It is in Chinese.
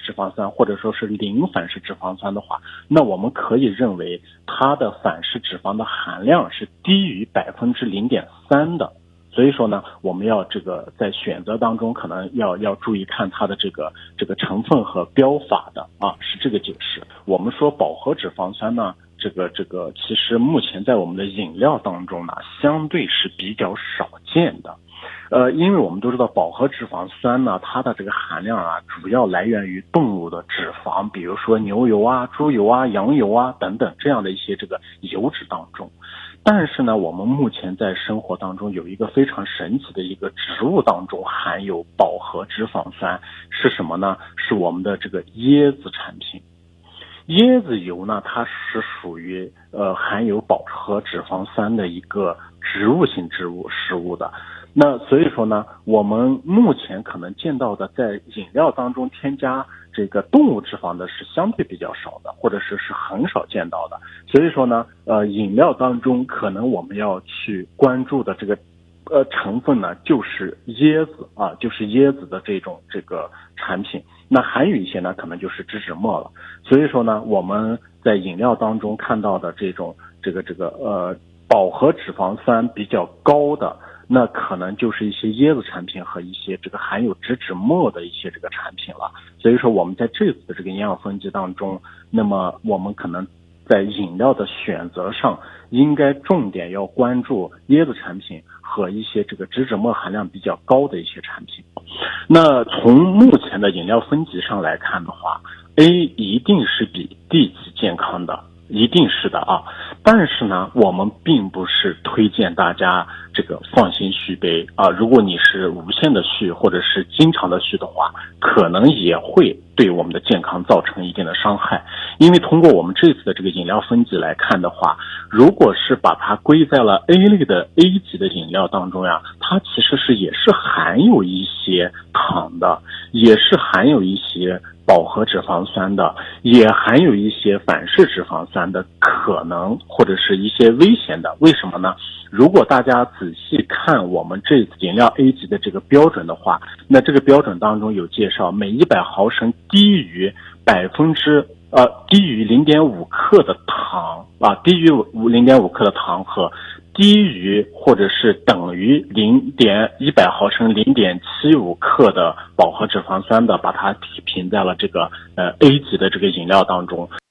脂肪酸或者说是零反式脂肪酸的话，那我们可以认为它的反式脂肪的含量是低于0.3%的。所以说呢，我们要在选择当中可能要注意看它的这个成分和标法的是这个解释。我们说饱和脂肪酸呢，这个其实目前在我们的饮料当中呢，相对是比较少见的。因为我们都知道饱和脂肪酸呢，它的这个含量主要来源于动物的脂肪，比如说牛油猪油羊油等等这样的一些这个油脂当中。但是呢，我们目前在生活当中有一个非常神奇的一个植物当中含有饱和脂肪酸，是什么呢？是我们的这个椰子产品。椰子油呢，它是属于含有饱和脂肪酸的一个植物性食物的。那所以说呢，我们目前可能见到的在饮料当中添加这个动物脂肪的是相对比较少的，或者是很少见到的。所以说呢，饮料当中可能我们要去关注的这个成分呢，就是椰子就是椰子的这个产品。那还有一些呢，可能就是植脂末了。所以说呢，我们在饮料当中看到的这种饱和脂肪酸比较高的，那可能就是一些椰子产品和一些这个含有植脂末的一些这个产品了。所以说我们在这次的这个营养分级当中，那么我们可能在饮料的选择上应该重点要关注椰子产品和一些这个植脂末含量比较高的一些产品。那从目前的饮料分级上来看的话， A 一定是比 D 级健康的，一定是的但是呢，我们并不是推荐大家这个放心续杯如果你是无限的续或者是经常的续的话，可能也会对我们的健康造成一定的伤害。因为通过我们这次的这个饮料分级来看的话，如果是把它归在了 A 类的 A 级的饮料当中它其实也是含有一些糖的，也是含有一些饱和脂肪酸的，也含有一些反式脂肪酸的可能，或者是一些危险的。为什么呢？如果大家仔细看我们这次饮料 A 级的这个标准的话，那这个标准当中有介绍，每100毫升低于0.5克的糖低于0.5克的糖和低于或者是等于100毫升0.75克的饱和脂肪酸的，把它评在了这个A 级的这个饮料当中。